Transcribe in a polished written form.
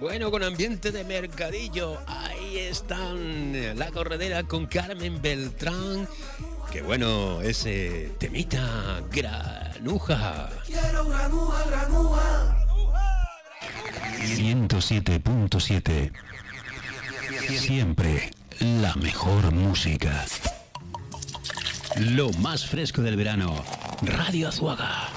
Bueno, con ambiente de mercadillo. Ahí están La Corredera con Carmen Beltrán. Que bueno, ese temita granuja. Quiero granuja, granuja. 107.7. Siempre la mejor música. Lo más fresco del verano. Radio Azuaga.